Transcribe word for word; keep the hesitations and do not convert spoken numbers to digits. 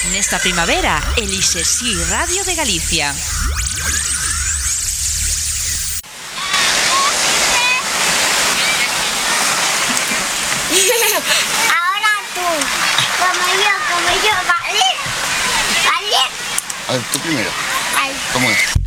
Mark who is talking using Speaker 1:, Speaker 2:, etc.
Speaker 1: Nesta primavera, elixe Si Radio de Galicia.
Speaker 2: Ahora tú, como yo, como yo, ¿vale? ¿Vale?
Speaker 3: A ver, tú primero.
Speaker 2: Vale.
Speaker 3: ¿Cómo es?